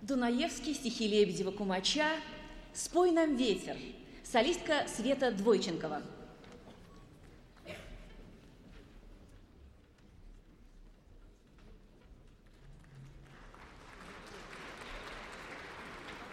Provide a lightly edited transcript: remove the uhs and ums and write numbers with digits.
Дунаевский, стихи Лебедева-Кумача, «Спой нам ветер», солистка Света Двойченкова.